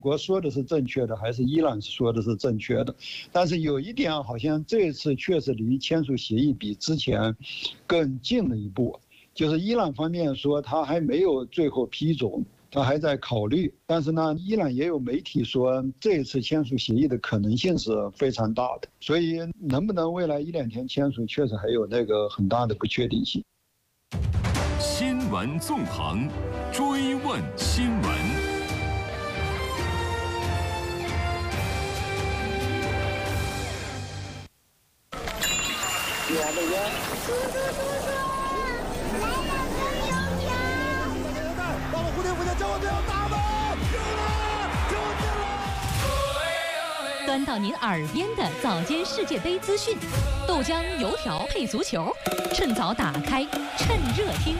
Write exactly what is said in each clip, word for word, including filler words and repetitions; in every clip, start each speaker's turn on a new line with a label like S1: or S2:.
S1: 国说的是正确的，还是伊朗说的是正确的？但是有一点，好像这次确实离签署协议比之前更近了一步。就是伊朗方面说，他还没有最后批准，他还在考虑。但是呢，伊朗也有媒体说，这次签署协议的可能性是非常大的。所以，能不能未来一两天签署，确实还有那个很大的不确定性。
S2: 新闻纵横，追问新闻。
S3: 你来这边，叔叔叔叔，来了朋友票！帮我蝴蝶蝴蝶，叫我不要打吧！救了，救进了！
S4: 端到您耳边的早间世界杯资讯，豆浆油条配足球，趁早打开，趁热听。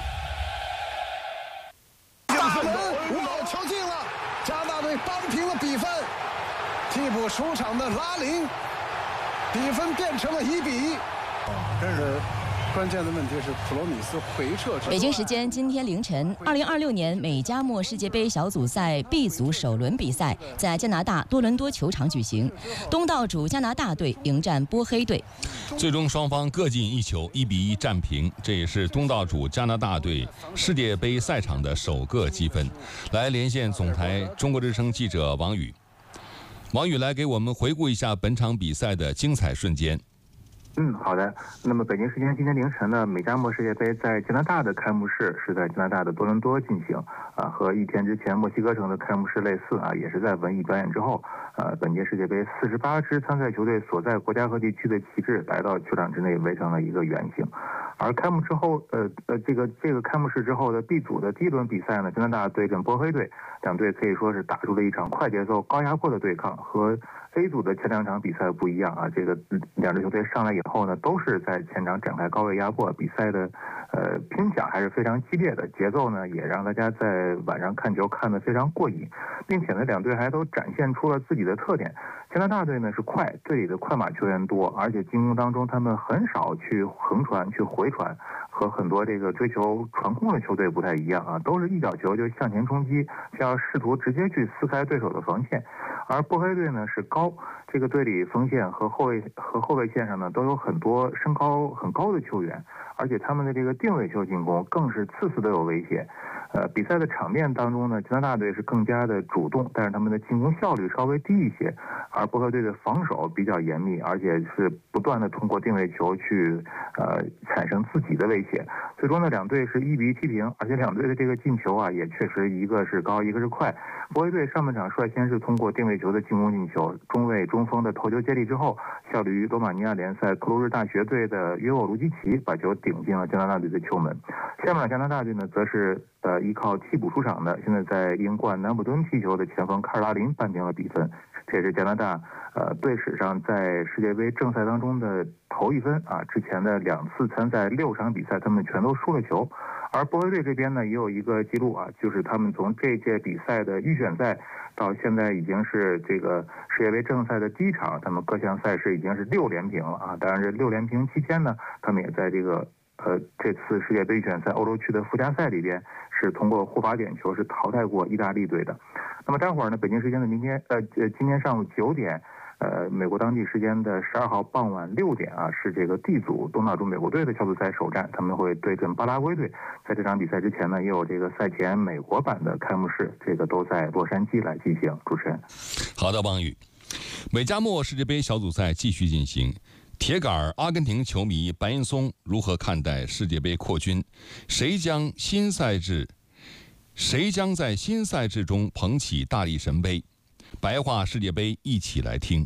S5: 大门，哇，球进了！加拿大队扳平了比分，替补出场的拉林，比分变成了一比一。真是关键的问题是普罗米斯回撤。
S6: 北京时间今天凌晨，二零二六年美加墨世界杯小组赛 B 组首轮比赛在加拿大多伦多球场举行，东道主加拿大队迎战波黑队。
S7: 最终双方各进一球，一比一战平，这也是东道主加拿大队世界杯赛场的首个积分。来连线总台中国之声记者王宇，王宇来给我们回顾一下本场比赛的精彩瞬间。
S8: 嗯，好的。那么北京时间今天凌晨呢，美加墨世界杯在加拿大的开幕式是在加拿大的多伦多进行，啊，和一天之前墨西哥城的开幕式类似啊，也是在文艺表演之后，呃，本届世界杯四十八支参赛球队所在国家和地区的旗帜来到球场之内，围成了一个圆形。而开幕之后，呃呃，这个这个开幕式之后的 B 组的第一轮比赛呢，加拿大对阵波黑队，两队可以说是打出了一场快节奏、高压迫的对抗，和 A 组的前两场比赛不一样啊，这个两支球队上来以后呢，都是在前场展开高位压迫，比赛的呃拼抢还是非常激烈的，节奏呢也让大家在晚上看球看得非常过瘾，并且呢两队还都展现出了自己的特点。加拿大队呢是快，队里的快马球员多，而且进攻当中他们很少去横传、去回传，和很多这个追求传控的球队不太一样啊，都是一脚球就向前冲击，就要试图直接去撕开对手的防线。而波黑队呢是高，这个队里锋线和后卫和后卫线上呢都有很多身高很高的球员，而且他们的这个定位球进攻更是次次都有威胁。呃，比赛的场面当中呢，加拿大队是更加的主动，但是他们的进攻效率稍微低一些，而波黑队的防守比较严密，而且是不断的通过定位球去呃产生自己的威胁。最终呢，两队是一比一踢平，而且两队的这个进球啊，也确实一个是高，一个是快。波黑队上半场率先是通过定位球的进攻进球，中卫中锋的头球接力之后，效力于罗马尼亚联赛克鲁日大学队的约沃卢基奇把球顶进了加拿大队的球门。下半场加拿大队呢，则是呃依靠替补出场的，现在在英冠南普敦踢球的前锋卡尔拉林扳平了比分，这也是加拿大呃队史上在世界杯正赛当中的头一分啊！之前的两次参赛六场比赛，他们全都输了球。而波黑队这边呢，也有一个记录啊，就是他们从这届比赛的预选赛到现在已经是这个世界杯正赛的第一场，他们各项赛事已经是六连平了啊！当然，这六连平期间呢，他们也在这个呃这次世界杯预选赛欧洲区的附加赛里边是通过护罚点球是淘汰过意大利队的。那么待会儿呢，北京时间的明天呃呃今天上午九点。呃，美国当地时间的十二号傍晚六点啊，是这个 D 组东道主美国队的小组赛首战，他们会对阵巴拉圭队。在这场比赛之前呢，也有这个赛前美国版的开幕式，这个都在洛杉矶来进行。主持人，
S7: 好的，王宇。美加墨世界杯小组赛继续进行，铁杆阿根廷球迷白岩松如何看待世界杯扩军？谁将新赛制？谁将在新赛制中捧起大力神杯？白话世界杯，一起来听。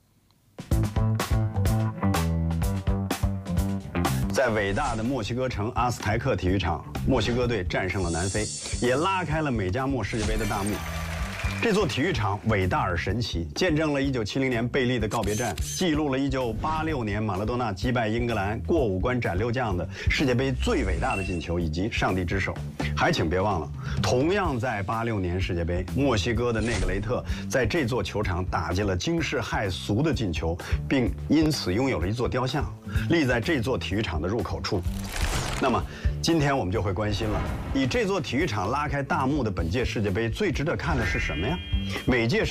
S9: 在伟大的墨西哥城阿斯台克体育场，墨西哥队战胜了南非，也拉开了美加墨世界杯的大幕。这座体育场伟大而神奇，见证了一九七零年贝利的告别战，记录了一九八六年马拉多纳击败英格兰过五关斩六将的世界杯最伟大的进球以及上帝之手。还请别忘了，同样在八六年世界杯，墨西哥的内格雷特在这座球场打进了惊世骇俗的进球，并因此拥有了一座雕像，立在这座体育场的入口处。 那么，今天我们就会关心了，以这座体育场拉开大幕的本届世界杯，最值得看的是什么呀？每届